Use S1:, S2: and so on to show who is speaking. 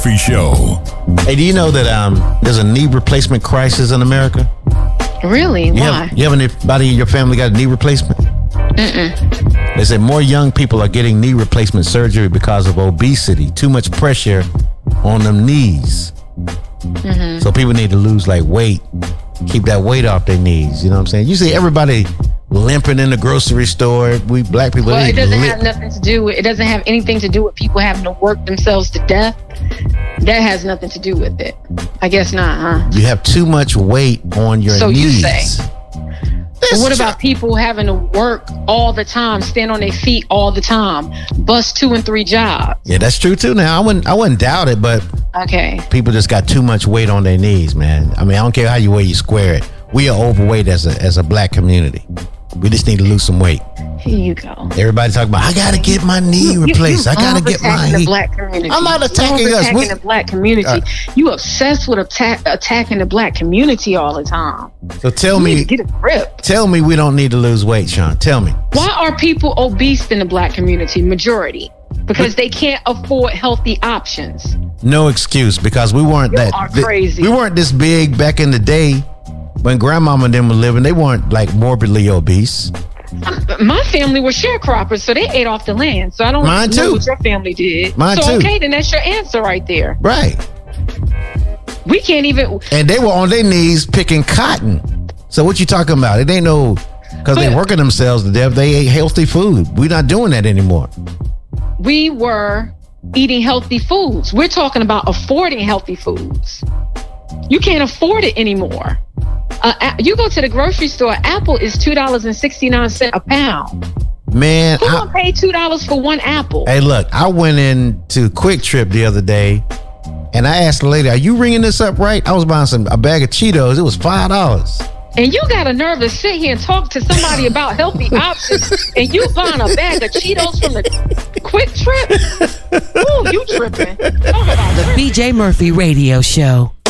S1: Murphy Show.
S2: Hey, do you know that there's a knee replacement crisis in America?
S3: Really? Why?
S2: You have anybody in your family got a knee replacement?
S3: Mm-mm.
S2: They say more young people are getting knee replacement surgery because of obesity. Too much pressure on them knees. Mm-hmm. So people need to lose like weight, keep that weight off their knees. You know what I'm saying? You see everybody limping in the grocery store. We black people.
S3: Well, it doesn't have nothing to do with. It doesn't have anything to do with people having to work themselves to death. That has nothing to do with it. I guess not, huh?
S2: You have too much weight on your knees. So you say.
S3: But what about people having to work all the time, stand on their feet all the time, bust 2 and 3 jobs?
S2: Yeah, that's true too. Now I wouldn't doubt it, but
S3: okay,
S2: people just got too much weight on their knees, man. I mean, I don't care how you weigh, you square it. We are overweight as a black community. We just need to lose some weight.
S3: Here you go.
S2: Everybody talking about, I gotta get my knee replaced. I gotta get my
S3: the black community.
S2: I'm not attacking us.
S3: Attacking the black community. You obsessed with attacking the black community all the time.
S2: So tell me,
S3: get a grip.
S2: Tell me we don't need to lose weight, Sean. Tell me.
S3: Why are people obese in the black community? Majority. Because they can't afford healthy options.
S2: No excuse, because we weren't
S3: crazy.
S2: We weren't this big back in the day when grandmama and them were living. They weren't like morbidly obese.
S3: My family were sharecroppers, so they ate off the land. So I don't know what your family did.
S2: Mine too.
S3: Okay, then that's your answer right there.
S2: Right.
S3: We can't even.
S2: And they were on their knees picking cotton. So what you talking about? It ain't no, because they working themselves to death. They ate healthy food. We're not doing that anymore.
S3: We were eating healthy foods. We're talking about affording healthy foods. You can't afford it anymore. You go to the grocery store, apple is $2.69 a pound.
S2: Man,
S3: who gonna pay $2 for one apple?
S2: Hey, look, I went into Quick Trip the other day, and I asked the lady, "Are you ringing this up right?" I was buying a bag of Cheetos. It was $5.
S3: And you got a nerve to sit here and talk to somebody about healthy options, and you buying a bag of Cheetos from the Quick Trip? Ooh, you tripping?
S4: The BJ Murphy Radio Show.